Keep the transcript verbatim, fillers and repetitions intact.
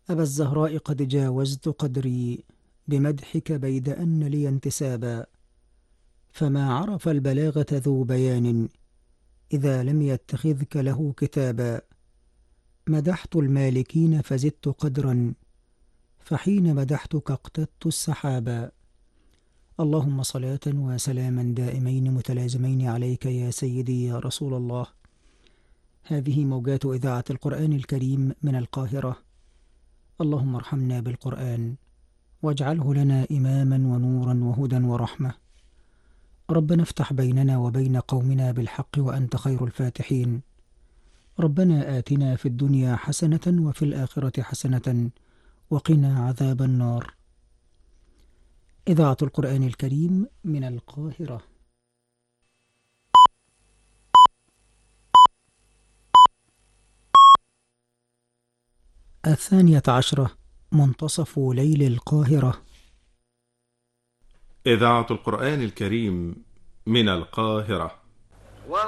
أبا الزهراء قد جاوزت قدري بمدحك بيد أن لي انتسابا، فما عرف البلاغة ذو بيان إذا لم يتخذك له كتابا. مدحت المالكين فزدت قدرا، فحين مدحتك اقتدت السحابا. اللهم صلاة وسلاما دائمين متلازمين عليك يا سيدي يا رسول الله. هذه موجات إذاعة القرآن الكريم من القاهرة. اللهم ارحمنا بالقرآن واجعله لنا إماما ونورا وهدى ورحمة. ربنا افتح بيننا وبين قومنا بالحق وأنت خير الفاتحين. ربنا آتنا في الدنيا حسنة وفي الآخرة حسنة وقنا عذاب النار. إذاعة القرآن الكريم من القاهرة. الثانية عشرة، منتصف ليل القاهرة. إذاعة القرآن الكريم من القاهرة.